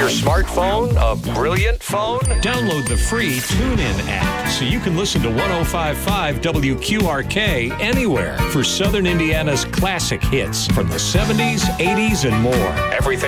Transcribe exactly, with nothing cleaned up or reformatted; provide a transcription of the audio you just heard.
your smartphone a brilliant phone? Download the free TuneIn app so you can listen to one oh five point five W Q R K anywhere for Southern Indiana's classic hits from the seventies, eighties, and more. Everything